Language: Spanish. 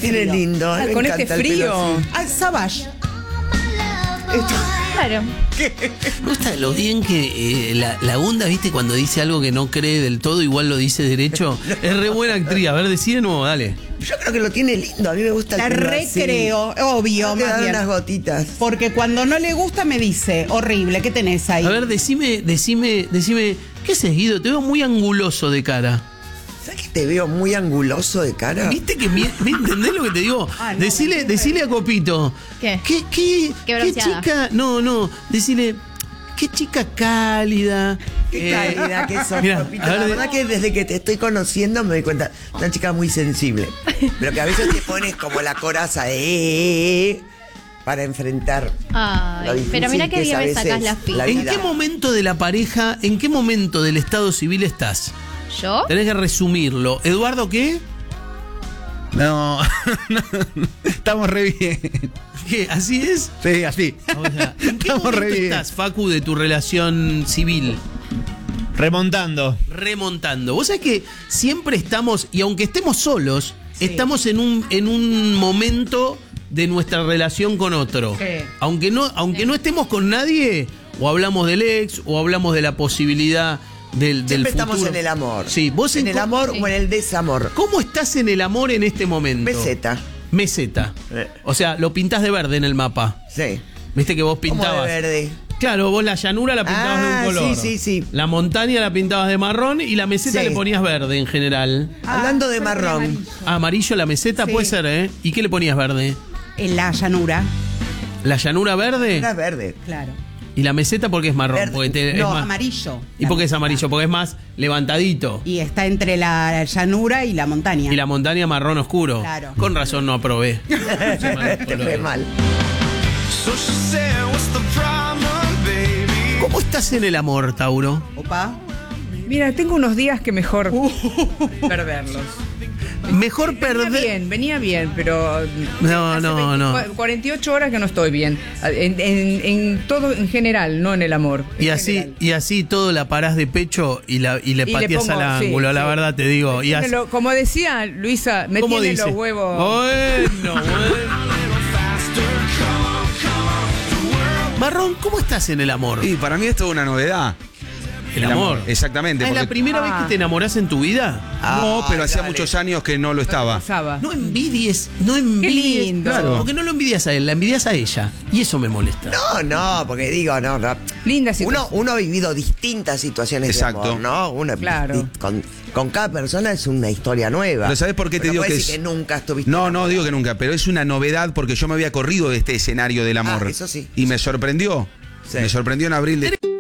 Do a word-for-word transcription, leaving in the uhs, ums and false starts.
tiene frío. lindo. Ah, me con encanta este el frío. pelo así. Ah, Savage. Esto- Claro. Me gusta lo bien que eh, la, la Gunda, ¿viste? Cuando dice algo que no cree del todo, igual lo dice derecho. Es re buena actriz. A ver, decí de nuevo, dale. Yo creo que lo tiene lindo. A mí me gusta La el pelo así. recreo, obvio, Tengo que más dar bien. unas gotitas. Porque cuando no le gusta me dice, horrible, ¿qué tenés ahí? A ver, decime, decime, decime, ¿qué haces, Guido? Te veo muy anguloso de cara. ¿Sabes que te veo muy anguloso de cara? ¿Viste que me, me entendés lo que te digo? Ah, no, decile, mentira. decile a Copito. ¿Qué? ¿Qué, qué, Qué qué bronceada. chica? No, no. Decile, qué chica cálida. Qué eh, cálida que sos, Mirá, papito. a ver, La de- verdad que desde que te estoy conociendo me doy cuenta, una chica muy sensible. Pero que a veces te pones como la coraza de eh, eh, para enfrentar. Lo Ay, difícil pero mira que qué es bien a me veces sacás la la fila. ¿En vida. qué momento de la pareja, en qué momento del estado civil estás? ¿Yo? Tenés que resumirlo. ¿Eduardo qué? No, estamos re bien. ¿Qué? ¿Así es? Sí, así. O sea, ¿en qué Estamos momento re bien. estás, Facu, de tu relación civil? Remontando. Remontando. Vos sabés que siempre estamos, y aunque estemos solos, estamos en un, en un momento de nuestra relación con otro. Sí. Aunque no, aunque no estemos con nadie, o hablamos del ex, o hablamos de la posibilidad del, del Siempre futuro. estamos en el amor. Sí, vos en en el co- amor o en el desamor. ¿Cómo estás en el amor en este momento? Meseta. Meseta. Eh. O sea, lo pintás de verde en el mapa. Sí. Viste que vos Como pintabas. de verde. Claro, vos la llanura la pintabas de Ah, un color. sí, sí, sí. La montaña la pintabas de marrón y la meseta Sí. le ponías verde en general. Hablando de marrón. Ah, amarillo la meseta Sí. puede ser, ¿eh? ¿Y qué le ponías verde? En la llanura, ¿La llanura verde? Era verde. claro. ¿Y la meseta porque es marrón? Verde. Porque te- No, es más- amarillo. ¿Y por qué es amarillo? Porque es más levantadito. Y está entre la llanura y la montaña. Y la montaña marrón oscuro. Claro. Con razón no aprobé. Te fue mal. ¿Cómo estás en el amor, Tauro? Opa. Mira, tengo unos días que mejor perderlos. Mejor Venía perder. bien, venía bien, pero No, hace no, no. veinticuatro, cuarenta y ocho horas que no estoy bien. En, en- en todo en general, no en el amor. en Y así, general. y así todo la parás de pecho y, la, y le Y le pateas pongo, al sí, ángulo, la sí. verdad te digo. Y Me así, tiene lo- como decía Luisa, me ¿cómo tiene dice? los huevos. Bueno, bueno. Marrón, ¿cómo estás en el amor? Y para mí es toda una novedad. El amor. Exactamente. ¿Es la porque- primera vez que te enamorás en tu vida? No, pero Ay, hacía dale. muchos años que no lo estaba. Pasaba. No envidies, no envidies. lindo. Claro. Porque no lo envidias a él, la envidias a ella. Y eso me molesta. No, no, porque digo, no, no. Linda Uno, situación. uno ha vivido distintas situaciones Exacto. de amor, ¿no? Uno, Claro. di- con, con cada persona es una historia nueva. Pero ¿sabés por qué te No digo puedes que decir es- que nunca estuviste No, no enamorado. digo que nunca, pero es una novedad porque yo me había corrido de este escenario del amor. Ah, eso sí. Y me sorprendió. Sí. Me sorprendió en abril de...